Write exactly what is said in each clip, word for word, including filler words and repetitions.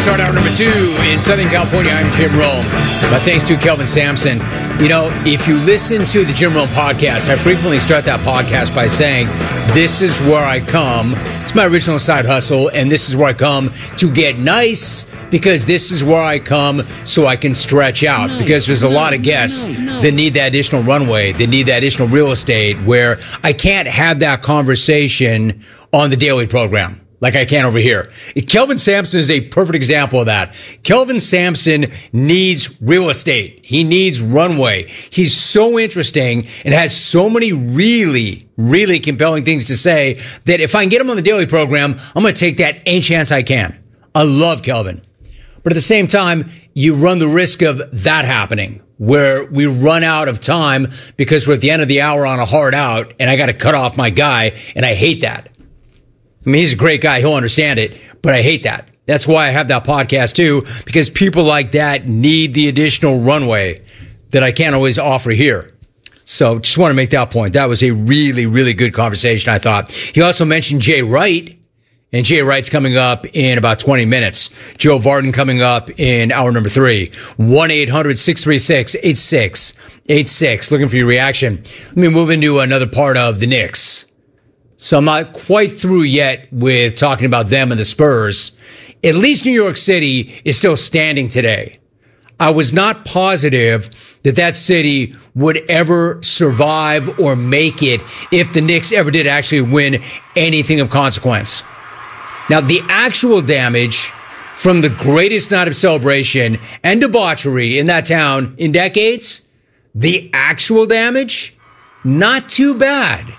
start hour number two in Southern California. I'm Jim Rome. My thanks to Kelvin Sampson. You know, if you listen to the Jim Rome podcast, I frequently start that podcast by saying, this is where I come. It's my original side hustle, and this is where I come to get nice, because this is where I come so I can stretch out. Nice. Because there's a lot of guests nice. Nice. that need that additional runway, that need that additional real estate, where I can't have that conversation on the daily program like I can over here. Kelvin Sampson is a perfect example of that. Kelvin Sampson needs real estate. He needs runway. He's so interesting and has so many really, really compelling things to say that if I can get him on the daily program, I'm going to take that any chance I can. I love Kelvin. But at the same time, you run the risk of that happening, where we run out of time because we're at the end of the hour on a hard out and I got to cut off my guy, and I hate that. I mean, he's a great guy. He'll understand it, but I hate that. That's why I have that podcast too, because people like that need the additional runway that I can't always offer here. So just want to make that point. That was a really, really good conversation, I thought. He also mentioned Jay Wright, and Jay Wright's coming up in about twenty minutes. Joe Vardon coming up in hour number three. one eight hundred six three six eight six eight six. Looking for your reaction. Let me move into another part of the Knicks. So I'm not quite through yet with talking about them and the Spurs. At least New York City is still standing today. I was not positive that that city would ever survive or make it if the Knicks ever did actually win anything of consequence. Now, the actual damage from the greatest night of celebration and debauchery in that town in decades, the actual damage, not too bad.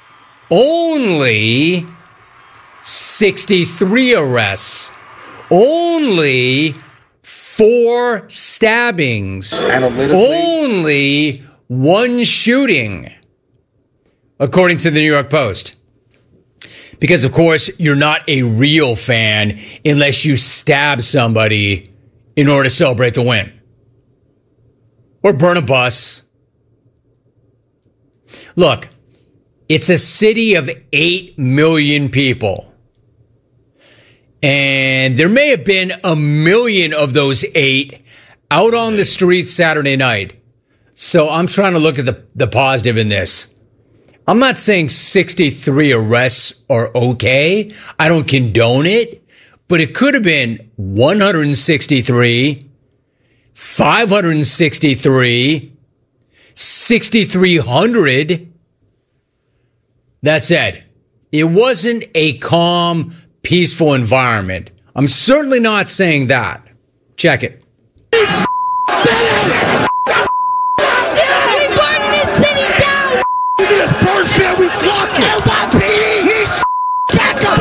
Only sixty-three arrests. Only four stabbings. Only one shooting, according to the New York Post. Because, of course, you're not a real fan unless you stab somebody in order to celebrate the win. Or burn a bus. Look, it's a city of eight million people. And there may have been a million of those eight out on the streets Saturday night. So I'm trying to look at the, the positive in this. I'm not saying sixty-three arrests are okay. I don't condone it. But it could have been one hundred sixty-three, five hundred sixty-three, sixty-three hundred. That said, it wasn't a calm, peaceful environment. I'm certainly not saying that. Check it. We burn this city down! See this Spurs fan, we flocking! N Y P D needs back up!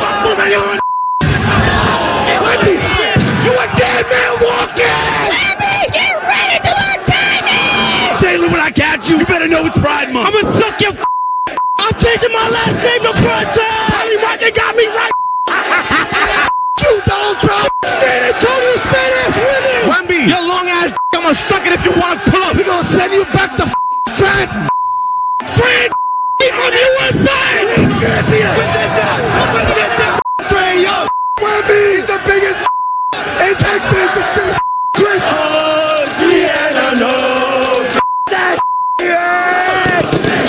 Wendy, you a dead man walking! Wendy, get ready to learn timing! Say, when I catch you, you better know it's Pride Month. I'm gonna suck your f***. I'm changing my last name to Brunson! Honey, right, they got me right! You Donald Trump! San Antonio State ass women! Wemby, your long ass d- I'm gonna suck it if you want to pull up! We're gonna send you back to f- France! France! From U S A! Champion! We did that! We did that! Trey Young! Wemby! He's the biggest in Texas! This shit is Chris! Oh, Gianna, no! That yeah!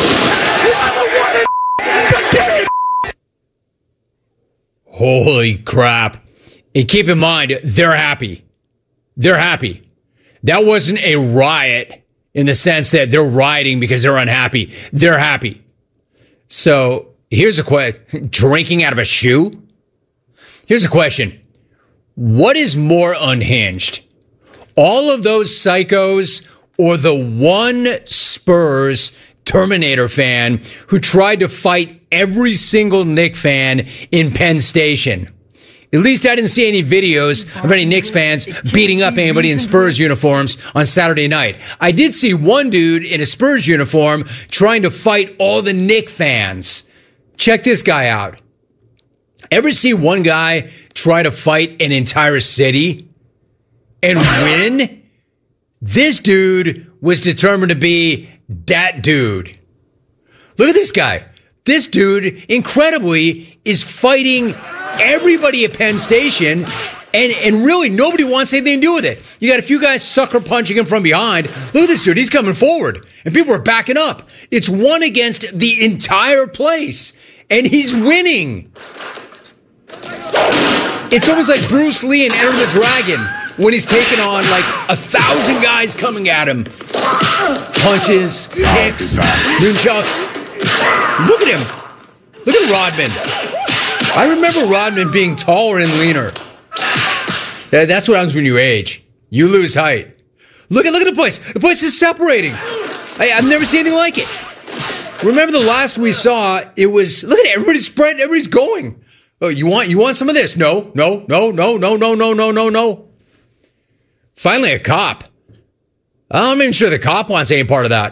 Holy crap. And keep in mind, they're happy. They're happy. That wasn't a riot in the sense that they're rioting because they're unhappy. They're happy. So here's a question. Drinking out of a shoe? Here's a question. What is more unhinged? All of those psychos or the one Spurs Terminator fan who tried to fight every single Knicks fan in Penn Station? At least I didn't see any videos of any Knicks fans beating up anybody in Spurs uniforms on Saturday night. I did see one dude in a Spurs uniform trying to fight all the Knicks fans. Check this guy out. Ever see one guy try to fight an entire city and win? This dude was determined to be that dude. Look at this guy. This dude, incredibly, is fighting everybody at Penn Station And and really, nobody wants anything to do with it. You got a few guys sucker punching him from behind. Look at this dude. He's coming forward. And people are backing up. It's one against the entire place. And he's winning. It's almost like Bruce Lee in Enter the Dragon when he's taking on like a thousand guys coming at him. Punches, kicks, nunchucks. Look at him. Look at Rodman. I remember Rodman being taller and leaner. That's what happens when you age. You lose height. Look at look at the place. The place is separating. I, I've never seen anything like it. Remember the last we saw, it was, look at it, everybody's spread, everybody's going. Oh, you want you want some of this? No, no, no, no, no, no, no, no, no, no. Finally, a cop. I'm even sure the cop wants any part of that.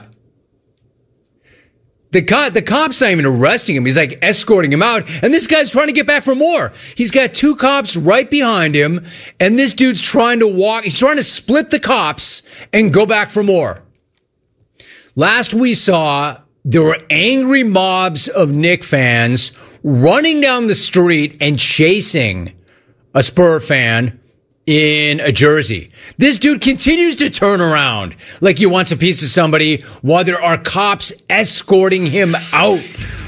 The cop, the cop's not even arresting him. He's like escorting him out. And this guy's trying to get back for more. He's got two cops right behind him. And this dude's trying to walk. He's trying to split the cops and go back for more. Last we saw, there were angry mobs of Knick fans running down the street and chasing a Spur fan in a jersey. This dude continues to turn around like he wants a piece of somebody while there are cops escorting him out.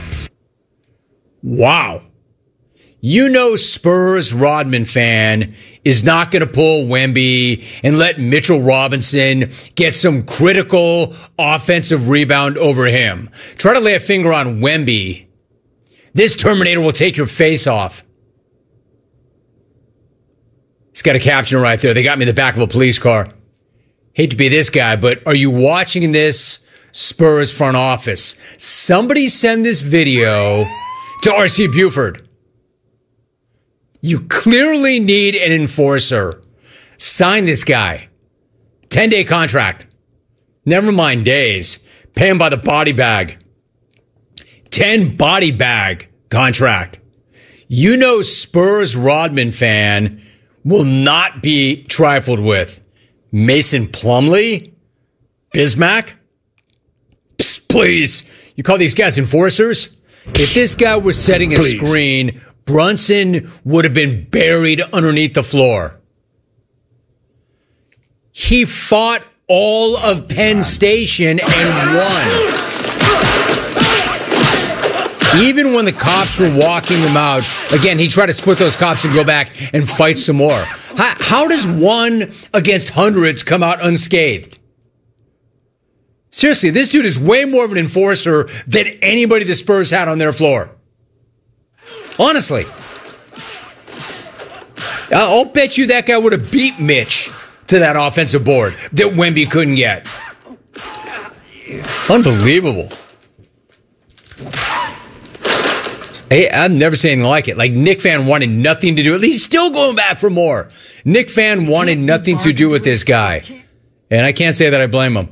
Wow. You know Spurs Rodman fan is not going to pull Wemby and let Mitchell Robinson get some critical offensive rebound over him. Try to lay a finger on Wemby. This Terminator will take your face off. He's got a caption right there. They got me in the back of a police car. Hate to be this guy, but are you watching this Spurs front office? Somebody send this video to R C Buford. You clearly need an enforcer. Sign this guy. ten-day contract. Never mind days. Pay him by the body bag. ten body bag contract. You know Spurs Rodman fan will not be trifled with. Mason Plumlee? Bismack? Psst, please. You call these guys enforcers? If this guy was setting a please. screen, Brunson would have been buried underneath the floor. He fought all of Penn Station and won. Even when the cops were walking him out, again, he tried to split those cops and go back and fight some more. How, how does one against hundreds come out unscathed? Seriously, this dude is way more of an enforcer than anybody the Spurs had on their floor. Honestly. I'll bet you that guy would have beat Mitch to that offensive board that Wemby couldn't get. Unbelievable. Hey, I've never seen anything like it. Like, Knick fan wanted nothing to do with it. He's still going back for more. Knick fan wanted nothing to do with this guy. And I can't say that I blame him.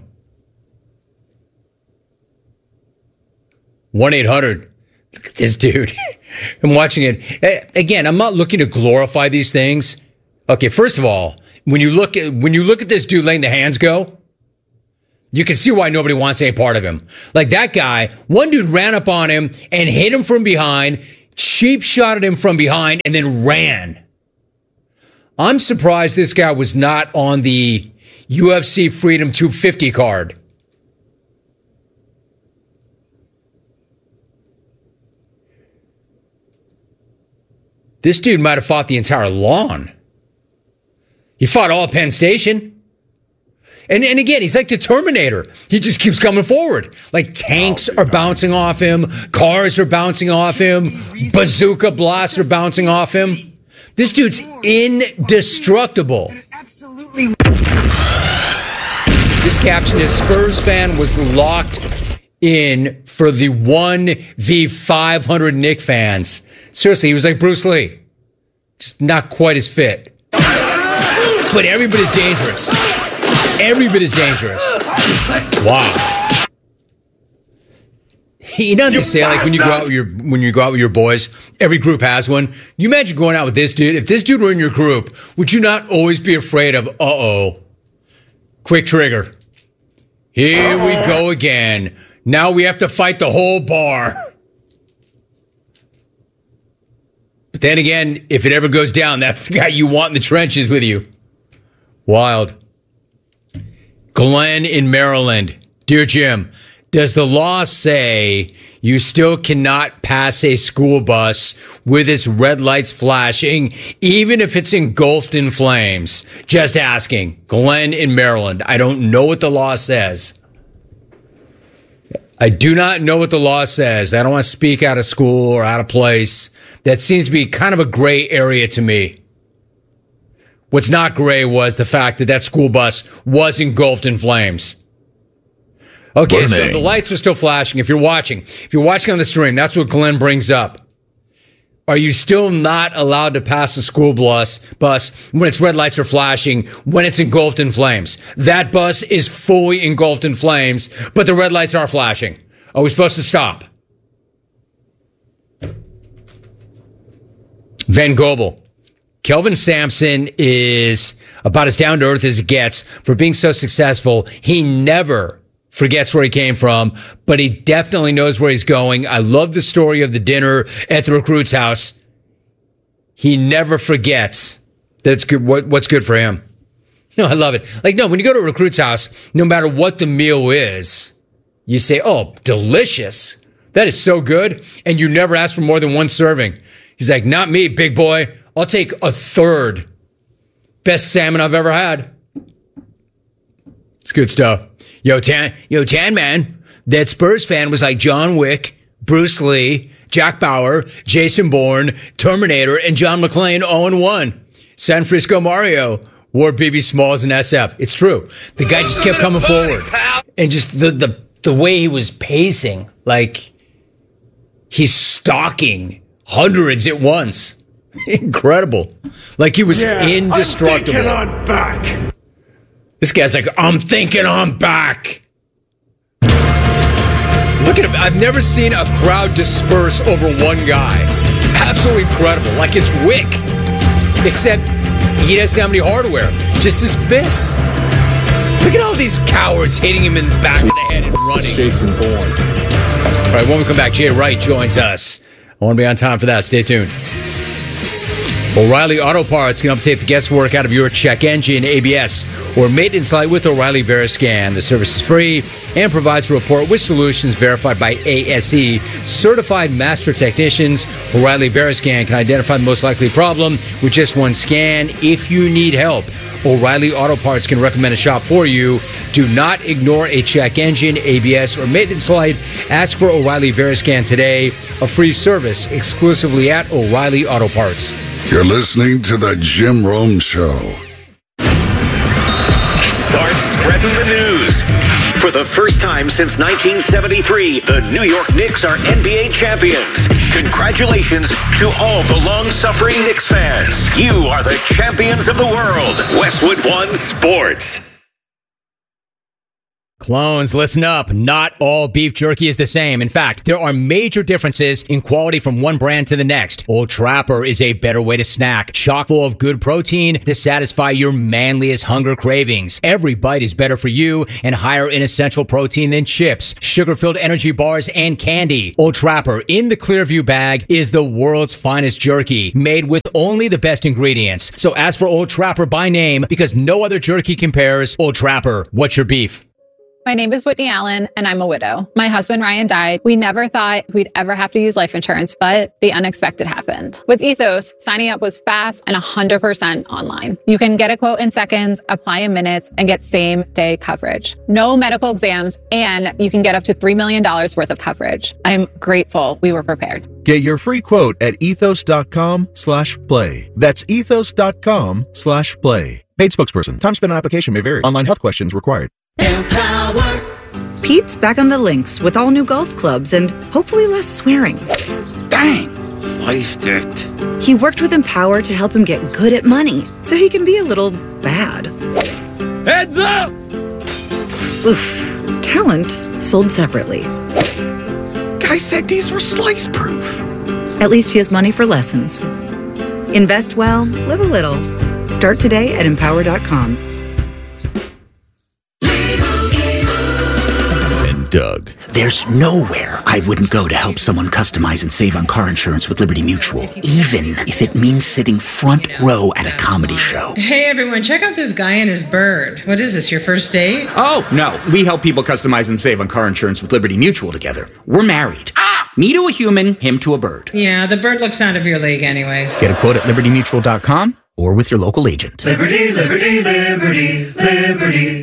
one eight hundred. Look at this dude. I'm watching it. Again, I'm not looking to glorify these things. Okay, first of all, when you look at when you look at this dude letting the hands go, you can see why nobody wants any part of him. Like that guy, one dude ran up on him and hit him from behind, cheap shot at him from behind, and then ran. I'm surprised this guy was not on the U F C Freedom two fifty card. This dude might have fought the entire lawn. He fought all Penn Station. And, and again, he's like the Terminator. He just keeps coming forward. Like tanks are bouncing off him. Cars are bouncing off him. Bazooka blasts are bouncing off him. This dude's indestructible. Absolutely. This caption is Spurs fan was locked in for the one v five hundred Knick fans. Seriously, he was like Bruce Lee. Just not quite as fit. But every bit is dangerous. Every bit is dangerous. Wow. You know what they say, like when you go out with your when you go out with your boys, every group has one. You imagine going out with this dude. If this dude were in your group, would you not always be afraid of, uh-oh, quick trigger. Here we go again. Now we have to fight the whole bar. But then again, if it ever goes down, that's the guy you want in the trenches with you. Wild. Glenn in Maryland. Dear Jim, does the law say you still cannot pass a school bus with its red lights flashing, even if it's engulfed in flames? Just asking. Glenn in Maryland. I don't know what the law says. I do not know what the law says. I don't want to speak out of school or out of place. That seems to be kind of a gray area to me. What's not gray was the fact that that school bus was engulfed in flames. Okay, Burning. So the lights are still flashing. If you're watching, if you're watching on the stream, that's what Glenn brings up. Are you still not allowed to pass a school bus, bus when its red lights are flashing, when it's engulfed in flames? That bus is fully engulfed in flames, but the red lights are flashing. Are we supposed to stop? Van Gobel. Kelvin Sampson is about as down to earth as it gets for being so successful. He never forgets where he came from, but he definitely knows where he's going. I love the story of the dinner at the recruit's house. He never forgets that's good. What, what's good for him. No, I love it. Like, no, when you go to a recruit's house, no matter what the meal is, you say, oh, delicious. That is so good. And you never ask for more than one serving. He's like, not me, big boy. I'll take a third. Best salmon I've ever had. It's good stuff. Yo, Tan, yo, Tan Man, that Spurs fan was like John Wick, Bruce Lee, Jack Bauer, Jason Bourne, Terminator, and John McClane all in one. San Francisco Mario wore B B Smalls and S F. It's true. The guy just kept coming forward. And just the, the, the way he was pacing, like he's stalking hundreds at once. Incredible. Like he was yeah, indestructible. I'm thinking I'm back. This guy's like, I'm thinking I'm back. Look at him. I've never seen a crowd disperse over one guy. Absolutely incredible. Like it's Wick. Except he doesn't have any hardware. Just his fists. Look at all these cowards hitting him in the back of the head and running. Jason Bourne. All right, when we come back, Jay Wright joins us. I want to be on time for that. Stay tuned. O'Reilly Auto Parts can update the guesswork out of your check engine, A B S, or maintenance light with O'Reilly Veriscan. The service is free and provides a report with solutions verified by A S E. Certified master technicians, O'Reilly Veriscan can identify the most likely problem with just one scan. If you need help, O'Reilly Auto Parts can recommend a shop for you. Do not ignore a check engine, A B S, or maintenance light. Ask for O'Reilly Veriscan today. A free service exclusively at O'Reilly Auto Parts. You're listening to The Jim Rome Show. Start spreading the news. For the first time since nineteen seventy-three, the New York Knicks are N B A champions. Congratulations to all the long-suffering Knicks fans. You are the champions of the world. Westwood One Sports. Clones, listen up. Not all beef jerky is the same. In fact, there are major differences in quality from one brand to the next. Old Trapper is a better way to snack, chock full of good protein to satisfy your manliest hunger cravings. Every bite is better for you and higher in essential protein than chips, sugar-filled energy bars, and candy. Old Trapper in the Clearview bag is the world's finest jerky, made with only the best ingredients. So ask for Old Trapper by name because no other jerky compares. Old Trapper, what's your beef? My name is Whitney Allen, and I'm a widow. My husband, Ryan, died. We never thought we'd ever have to use life insurance, but the unexpected happened. With Ethos, signing up was fast and one hundred percent online. You can get a quote in seconds, apply in minutes, and get same-day coverage. No medical exams, and you can get up to three million dollars worth of coverage. I'm grateful we were prepared. Get your free quote at ethos.com slash play. That's ethos.com slash play. Paid spokesperson. Time spent on application may vary. Online health questions required. Empower. Pete's back on the links with all new golf clubs and hopefully less swearing. Dang, sliced it. He worked with Empower to help him get good at money so he can be a little bad. Heads up! Oof. Talent sold separately. Guy said these were slice proof. At least he has money for lessons. Invest well, live a little. Start today at empower dot com. Doug. There's nowhere I wouldn't go to help someone customize and save on car insurance with Liberty Mutual, even if it means sitting front row at a comedy show. Hey everyone, check out this guy and his bird. What is this, your first date? Oh, no. We help people customize and save on car insurance with Liberty Mutual together. We're married. Ah! Me to a human, him to a bird. Yeah, the bird looks out of your league anyways. Get a quote at liberty mutual dot com or with your local agent. Liberty, liberty, liberty, liberty.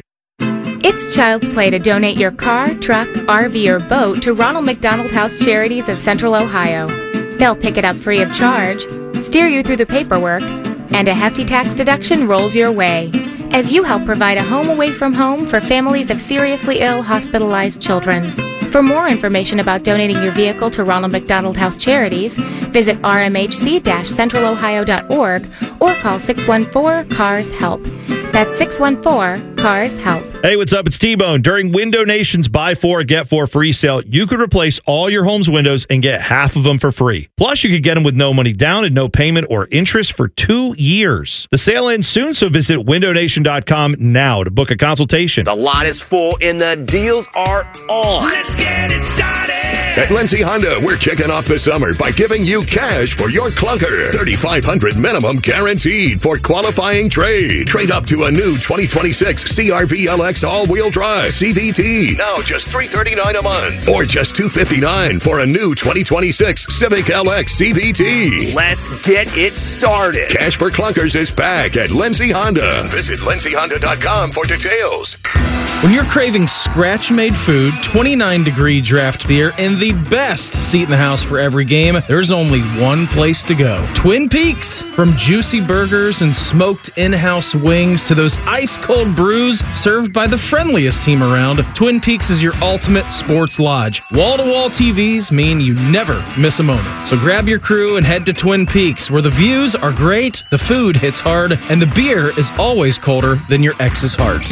It's child's play to donate your car, truck, R V, or boat to Ronald McDonald House Charities of Central Ohio. They'll pick it up free of charge, steer you through the paperwork, and a hefty tax deduction rolls your way as you help provide a home away from home for families of seriously ill, hospitalized children. For more information about donating your vehicle to Ronald McDonald House Charities, visit r m h c dash central ohio dot org or call six one four, C A R S, HELP. That's six one four, C A R S, HELP. Hey, what's up? It's T-Bone. During Window Nation's Buy Four, Get Four free sale, you could replace all your home's windows and get half of them for free. Plus, you could get them with no money down and no payment or interest for two years. The sale ends soon, so visit window nation dot com now to book a consultation. The lot is full and the deals are on. Let's get it started. At Lindsay Honda, we're kicking off the summer by giving you cash for your clunker. thirty-five hundred dollars minimum guaranteed for qualifying trade. Trade up to a new twenty twenty-six C R V L X all-wheel drive C V T. Now just three hundred thirty-nine dollars a month. Or just two hundred fifty-nine dollars for a new twenty twenty-six Civic L X C V T. Let's get it started. Cash for clunkers is back at Lindsay Honda. Visit lindsay honda dot com for details. When you're craving scratch-made food, twenty-nine degree draft beer, and the best seat in the house for every game, there's only one place to go. Twin Peaks. From juicy burgers and smoked in-house wings to those ice-cold brews served by the friendliest team around, Twin Peaks is your ultimate sports lodge. Wall-to-wall T Vs mean you never miss a moment. So grab your crew and head to Twin Peaks, where the views are great, the food hits hard, and the beer is always colder than your ex's heart.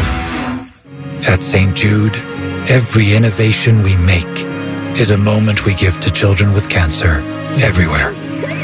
At Saint Jude, every innovation we make is a moment we give to children with cancer everywhere.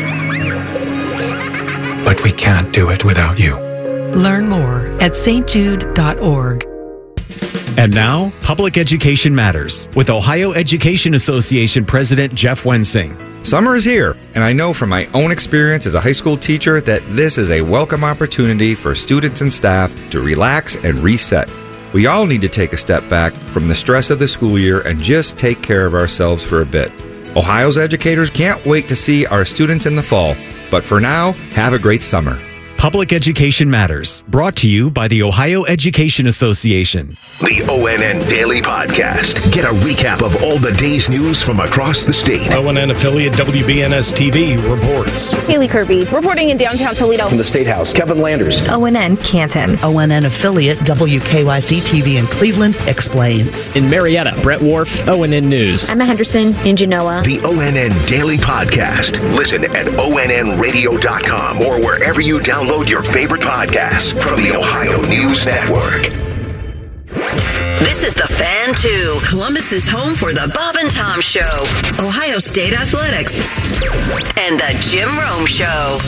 But we can't do it without you. Learn more at s t jude dot org. And now, Public Education Matters with Ohio Education Association President Jeff Wensing. Summer is here, and I know from my own experience as a high school teacher that this is a welcome opportunity for students and staff to relax and reset. We all need to take a step back from the stress of the school year and just take care of ourselves for a bit. Ohio's educators can't wait to see our students in the fall. But for now, have a great summer. Public Education Matters, brought to you by the Ohio Education Association. The O N N Daily Podcast. Get a recap of all the day's news from across the state. O N N affiliate W B N S T V reports. Haley Kirby reporting in downtown Toledo. From the State House, Kevin Landers. O N N Canton. O N N affiliate W K Y C T V in Cleveland explains. In Marietta, Brett Wharf, O N N News. Emma Henderson in Genoa. The O N N Daily Podcast. Listen at O N N radio dot com or wherever you download your favorite podcasts from the Ohio News Network. This is The Fan two, Columbus's home for the Bob and Tom Show, Ohio State Athletics, and the Jim Rome Show.